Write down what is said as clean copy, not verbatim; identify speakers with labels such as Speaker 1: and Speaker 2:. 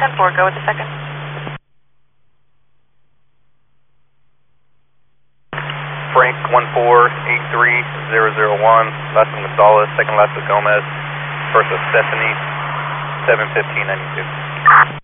Speaker 1: 10-4, go with the second.
Speaker 2: Frank 1483001, last one Gonzalez, second last was Gomez, first was Stephanie, 71592.